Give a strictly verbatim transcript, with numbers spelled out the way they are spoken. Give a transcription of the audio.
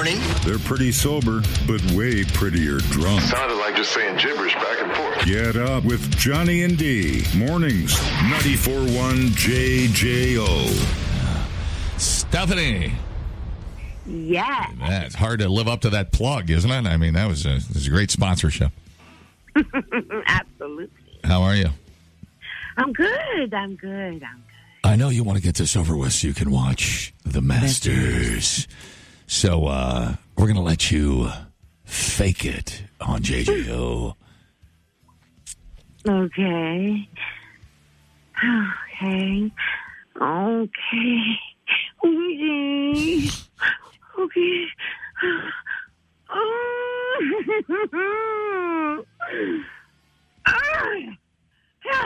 morning. They're pretty sober, but way prettier drunk. Sounded like just saying gibberish back and forth. Get up with Johnny and D. Mornings, ninety-four point one J J O. Stephanie. Yeah. It's hard to live up to that plug, isn't it? I mean, that was a, that was a great sponsorship. Absolutely. How are you? I'm good. I'm good. I'm good. I know you want to get this over with so you can watch The Masters. So uh, we're going to let you fake it on J J O. Okay. Okay. Okay. Okay. Okay. Oh.